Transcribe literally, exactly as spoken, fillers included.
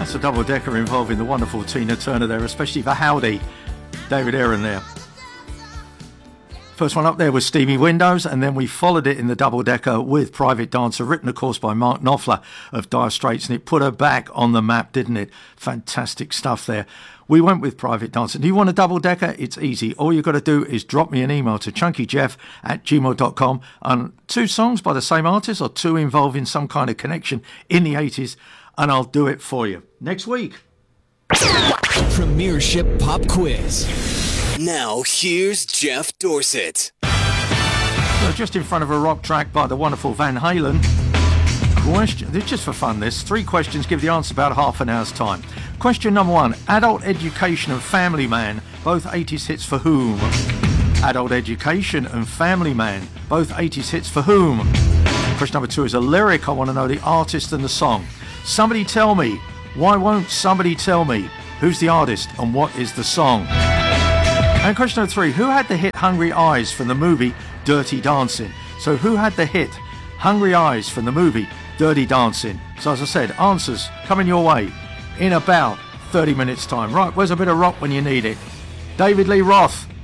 That's a double-decker involving the wonderful Tina Turner there, especially for Howdy, David Aaron there. First one up there was Steamy Windows, and then we followed it in the double-decker with Private Dancer, written, of course, by Mark Knopfler of Dire Straits, and it put her back on the map, didn't it? Fantastic stuff there. We went with Private Dancer. Do you want a double-decker? It's easy. All you've got to do is drop me an email to chunkyjeff at gmail dot com on two songs by the same artist or two involving some kind of connection in the eighties, and I'll do it for you. Next week. Premiership Pop Quiz. Now, here's Jeff Dorset. So just in front of a rock track by the wonderful Van Halen. Question, this is just for fun, this. Three questions, give the answer about half an hour's time. Question number one, Adult Education and Family Man, both eighties hits for whom? Adult Education and Family Man, both eighties hits for whom? Question number two is a lyric. I want to know the artist and the song. Somebody tell me, why won't somebody tell me? Who's the artist and what is the song? And question number three, who had the hit Hungry Eyes from the movie Dirty Dancing? So who had the hit Hungry Eyes from the movie Dirty Dancing? So as I said, answers coming your way in about thirty minutes time. Right, where's a bit of rock when you need it? David Lee Roth,